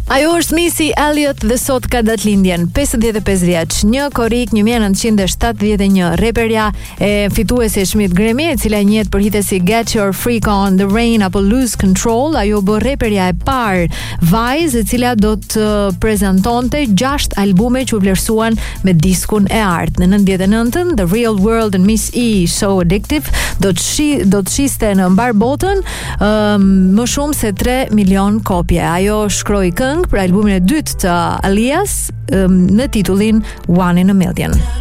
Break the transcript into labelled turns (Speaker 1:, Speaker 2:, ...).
Speaker 1: Ajo është Missy Elliott dhe sot ka datëlindjen 55 vjeç. Një korrik 1971, reperja e fituese e çmit Grammy, e cila njihet për hite si Get Your Freak On, The Rain apo Lose Control. Ajo bë reperja e parë vajzë e cila do të prezantonte 6 albume që u vlerësuan me diskun e artë. Në 99-ën, The Real World and Miss E, So Addictive do të shiste në mbar botën më shumë se 3 milion kopje. Ajo shkroi këngë për albumin e dytë të Alias në titullin One in a Million.